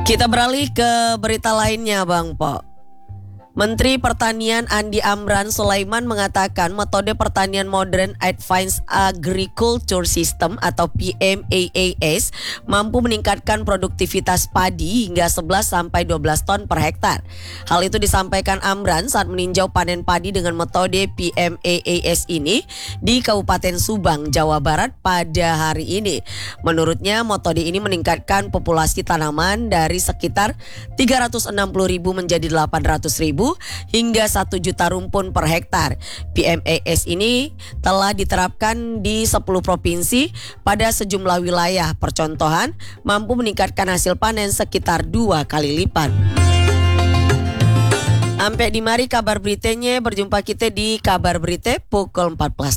Kita beralih ke berita lainnya, Bang Po. Menteri Pertanian Andi Amran Sulaiman mengatakan metode pertanian modern Advanced Agriculture System atau PMAAS mampu meningkatkan produktivitas padi hingga 11-12 ton per hektar. Hal itu disampaikan Amran saat meninjau panen padi dengan metode PMAAS ini di Kabupaten Subang, Jawa Barat pada hari ini. Menurutnya metode ini meningkatkan populasi tanaman dari sekitar 360.000 menjadi 800.000 hingga 1 juta rumpun per hektar. PMAS ini telah diterapkan di 10 provinsi pada sejumlah wilayah. Percontohan, mampu meningkatkan hasil panen sekitar 2 kali lipat. Sampai di mari kabar beritanya, berjumpa kita di kabar berita pukul 14.